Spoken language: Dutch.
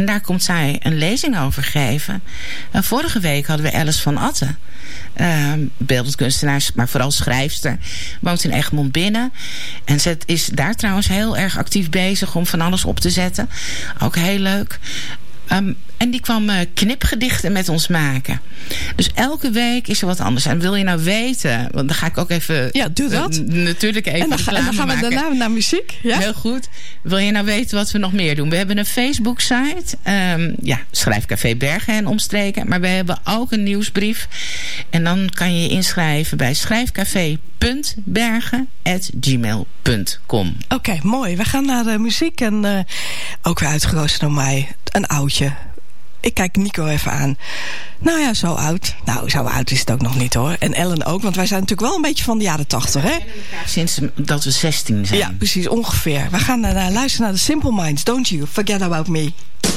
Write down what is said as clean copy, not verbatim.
En daar komt zij een lezing over geven. Vorige week hadden we Alice van Atten. Beeldend kunstenaar, maar vooral schrijfster. Woont in Egmond Binnen. En ze is daar trouwens heel erg actief bezig om van alles op te zetten. Ook heel leuk. En die kwam knipgedichten met ons maken. Dus elke week is er wat anders. En wil je nou weten, want dan ga ik ook even... Ja, doe dat. Natuurlijk even en dan gaan we daarna naar muziek. Ja? Heel goed. Wil je nou weten wat we nog meer doen? We hebben een Facebook-site. Schrijfcafé Bergen en omstreken. Maar we hebben ook een nieuwsbrief. En dan kan je je inschrijven bij schrijfcafé.bergen@gmail.com. Oké, mooi. We gaan naar de muziek. En ook weer uitgekozen door mij. Een oudje. Ik kijk Nico even aan. Nou ja, zo oud. Nou, zo oud is het ook nog niet hoor. En Ellen ook, want wij zijn natuurlijk wel een beetje van de jaren 80, hè? Sinds dat we 16 zijn. Ja, precies, ongeveer. We gaan luisteren naar The Simple Minds. Don't you forget about me.